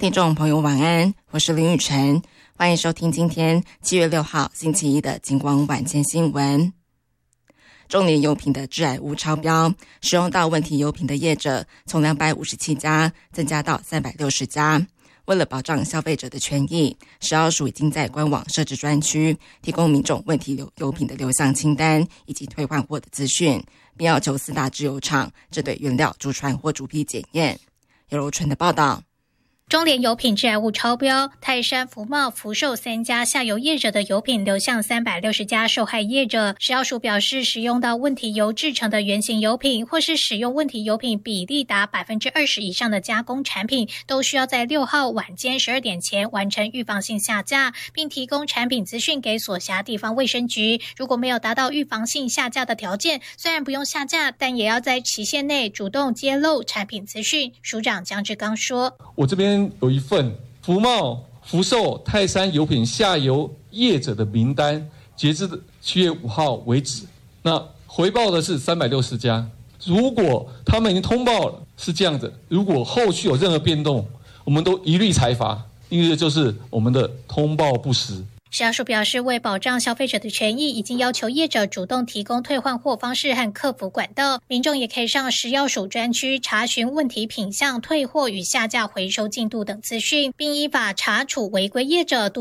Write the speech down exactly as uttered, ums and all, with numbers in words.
听众朋友晚安，我是林雨晨，欢迎收听今天七月六号星期一的金光晚间新闻。中联油品的致癌物超标，使用到问题油品的业者从两百五十七家增加到三百六十家。为了保障消费者的权益，食药署已经在官网设置专区，提供民众问题油品的流向清单以及退换货的资讯，并要求四大制油厂针对原料主传或主批检验。由柔纯的报道。 中联油品致癌物超标，泰山、福茂、福寿三家下游业者的油品流向三百六十家受害业者。食药署表示，使用到问题油制成的原型油品，或是使用问题油品比例达 百分之二十 以上的加工产品，都需要在六号晚间十二点前完成预防性下架，并提供产品资讯给所辖地方卫生局。如果没有达到预防性下架的条件，虽然不用下架，但也要在期限内主动揭露产品资讯。署长江志刚说， 我这边有一份福茂、福寿、泰山油品下游业者的名单，截至七月五号为止，那回报的是三百六十家。如果他们已经通报了，是这样的，如果后续有任何变动，我们都一律裁罚，因为就是我们的通报不实。 食药署表示，为保障消费者的权益，已经要求业者主动提供退换货方式和客服管道，民众也可以上食药署专区查询问题品项、退货与下架回收进度等资讯，并依法查处违规业者。